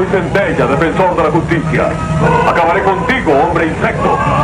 Soy Centella, defensor de la justicia. Acabaré contigo, hombre insecto.